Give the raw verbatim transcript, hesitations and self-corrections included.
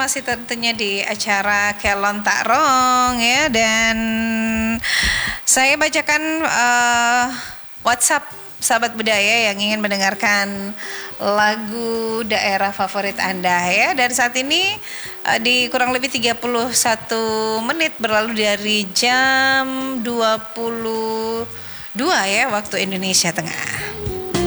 masih tentunya di acara Kelon Tak Rong ya, dan saya bacakan uh, WhatsApp sahabat budaya yang ingin mendengarkan lagu daerah favorit Anda ya. Dan saat ini uh, di kurang lebih tiga puluh satu menit berlalu dari jam dua puluh dua ya waktu Indonesia Tengah.